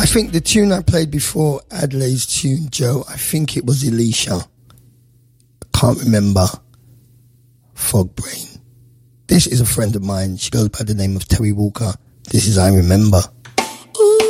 I think the tune I played before Adelaide's tune, Joe, I think it was Alicia. I can't remember. Fog Brain. This is a friend of mine. She goes by the name of Terry Walker. This is I Remember.